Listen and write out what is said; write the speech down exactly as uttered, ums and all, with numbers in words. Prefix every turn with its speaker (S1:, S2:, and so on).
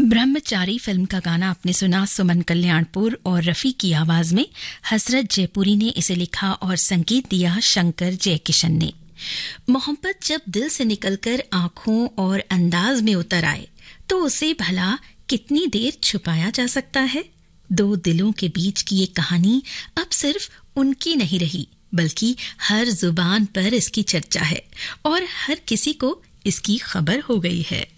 S1: ब्रह्मचारी film का गाना आपने सुना सुमन कल्याणपुर और रफ़ी की आवाज में। हसरत जयपुरी ने इसे लिखा और संगीत दिया शंकर जयकिशन ने। मोहब्बत जब दिल से निकलकर आंखों और अंदाज में उतर आए तो उसे भला कितनी देर छुपाया जा सकता है। दो दिलों के बीच की ये कहानी अब सिर्फ उनकी नहीं रही, बल्कि हर जुबान पर इसकी चर्चा है और हर किसी को इसकी खबर हो गई है।